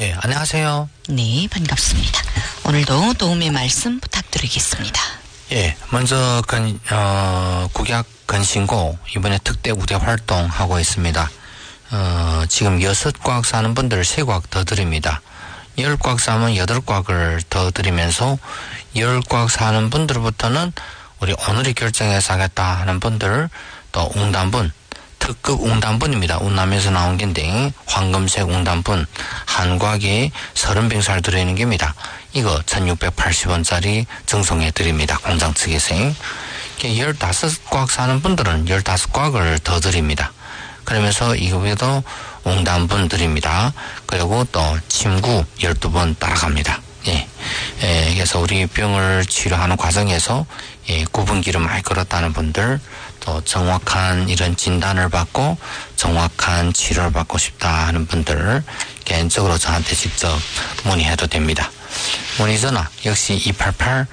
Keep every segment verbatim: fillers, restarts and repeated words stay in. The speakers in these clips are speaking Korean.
네, 안녕하세요. 네, 반갑습니다. 오늘도 도움의 말씀 부탁드리겠습니다. 예, 먼저 건, 어, 국약 건신고 이번에 특대 우대 활동하고 있습니다. 어, 지금 여섯 꽉 사는 분들 세 꽉 더 드립니다. 열 꽉 사면 여덟 꽉을 더 드리면서 열 꽉 사는 분들부터는 우리 오늘이 결정해서 하겠다 하는 분들 또 웅단분 특급 웅단분입니다. 운남에서 나온 건데 황금색 웅단분 한 곽에 서른 병살 들어있는 겁니다. 이거 천육백팔십 원짜리 정성해 드립니다. 공장 측에서. 열다섯 꽉 사는 분들은 열다섯 꽉을 더 드립니다. 그러면서 이거에도 웅단분 드립니다. 그리고 또 침구 열두 번 따라갑니다. 예. 예, 그래서 우리 병을 치료하는 과정에서 예, 구분기를 많이 걸었다는 분들 또 정확한 이런 진단을 받고 정확한 치료를 받고 싶다 하는 분들 개인적으로 저한테 직접 문의해도 됩니다. 문의 전화 역시 이팔팔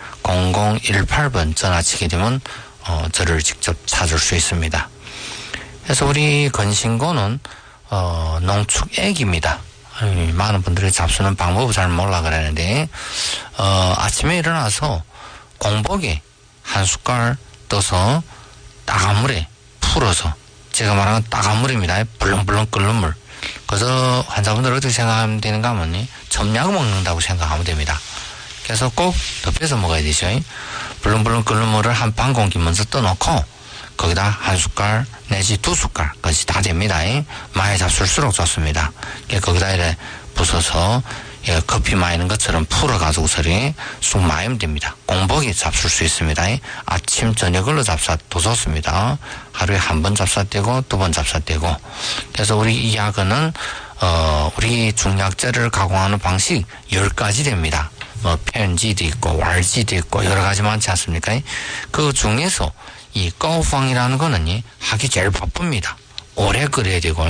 공공일팔 번 전화치게 되면 어, 저를 직접 찾을 수 있습니다. 그래서 우리 건신고는 어, 농축액입니다. 아유, 많은 분들이 잡수는 방법을 잘 몰라 그러는데 어, 아침에 일어나서 공복에 한 숟갈 떠서 따가운 물에 풀어서 제가 말하는 따가운 물입니다. 불렁불렁 끓는 물. 그래서 환자분들 어떻게 생각하면 되는가 하면 점약 먹는다고 생각하면 됩니다. 그래서 꼭 덮여서 먹어야 되죠. 불렁불렁 끓는 물을 한 반 공기 먼저 떠놓고 거기다 한 숟갈 내지 두 숟갈까지 다 됩니다. 많이 잡술수록 좋습니다. 거기다 이렇게 부숴서 커피 마이는 것처럼 풀어가지고서리 쑥 마이면 됩니다. 공복에 잡술 수 있습니다. 아침 저녁으로 잡사도 좋습니다. 하루에 한 번 잡사되고 두 번 잡사되고. 그래서 우리 이 약은 어 우리 중약재를 가공하는 방식 열 가지 됩니다. 뭐 편지도 있고 왈지도 있고 여러 가지 많지 않습니까? 그 중에서 이 까오팡이라는 거는 하기 제일 바쁩니다. 오래 끓여야 되고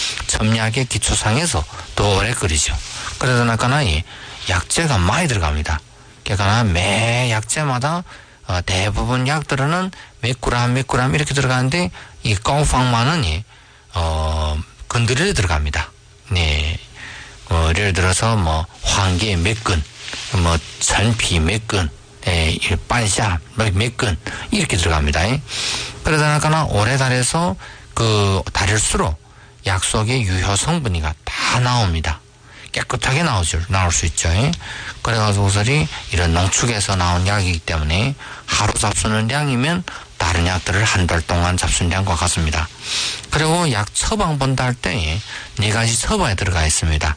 첨약의 기초상에서 더 오래 끓이죠. 그러다 나니까 이 약재가 많이 들어갑니다. 그러니까 매 약재마다 어, 대부분 약들은 몇 그램 몇 그램 이렇게 들어가는데 이 까오팡만은 어, 건드려 들어갑니다. 네, 어, 예를 들어서 뭐 황계 몇 근, 뭐 천피 몇 근, 네, 반샤 몇 근 이렇게 들어갑니다. 그러다 나니까 오래 달여서 그 달일수록 약 속의 유효 성분이가 다 나옵니다. 깨끗하게 나오죠, 나올 수 있죠. 그래가지고서리 이런 농축에서 나온 약이기 때문에 하루 잡수는 양이면 다른 약들을 한 달 동안 잡수는 양과 같습니다. 그리고 약 처방 본다 할 때 네 가지 처방에 들어가 있습니다.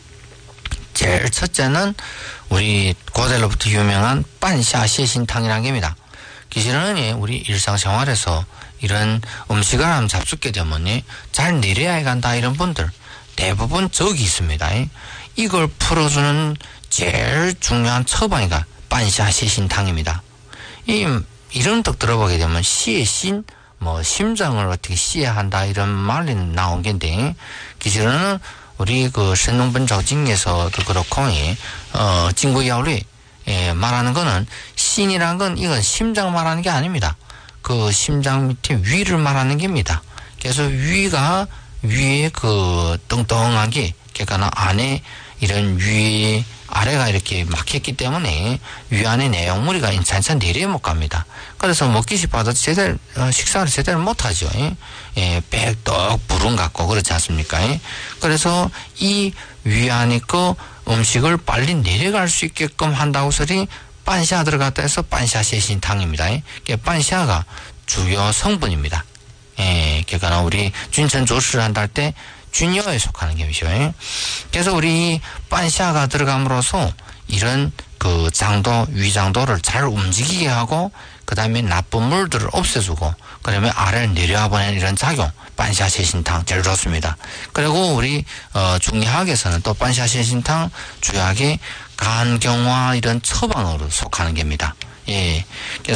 제일 첫째는 우리 고대로부터 유명한 반샤시신탕이라는 겁니다. 기실은 우리 일상생활에서 이런 음식을 한번 잡수게 되면 잘 내려야 간다 이런 분들 대부분 적이 있습니다. 이걸 풀어주는 제일 중요한 처방이가 반샤시신탕입니다. 이 이런 떡 들어보게 되면 시의 신, 뭐 심장을 어떻게 시해야 한다 이런 말이 나온 건데 기실은 우리 그 신농분조직에서도 그렇고 어 진구야울이 예, 말하는 거는 신이란 건 이건 심장 말하는 게 아닙니다. 그 심장 밑에 위를 말하는 겁니다. 그래서 위가 위에 그 뚱뚱한 게 그러니까 안에 이런 위 아래가 이렇게 막혔기 때문에 위 안에 내용물이가 인찬찬 내려 못 갑니다. 그래서 먹기 싶어도 제대로 어, 식사를 제대로 못 하죠. 예, 백떡 부른 같고 그렇지 않습니까? 예? 그래서 이 위 안에 거 음식을 빨리 내려갈 수 있게끔 한다고 소리 반샤 들어갔다 해서 반샤 세신탕입니다. 예? 반샤가 주요 성분입니다. 예, 그러니까 우리 준천 조수를 한다 할 때 준여에 속하는 것이죠. 그래서 우리 반샤가 들어감으로써 이런 그 장도, 위장도를 잘 움직이게 하고 그 다음에 나쁜 물들을 없애주고 그러면 아래를 내려와 보내는 이런 작용 반샤 세신탕 제일 좋습니다. 그리고 우리 어, 중의학에서는 또 반샤 세신탕 주약의 간경화 이런 처방으로 속하는 겁니다. 예.